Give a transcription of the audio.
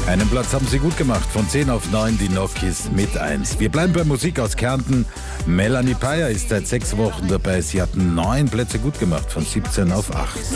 Einen Platz haben sie gut gemacht. Von 10 auf 9 die Nokis mit 1. Wir bleiben bei Musik aus Kärnten. Melanie Payer ist seit 6 Wochen dabei. Sie hatten 9 Plätze gut gemacht. Von 17 auf 8.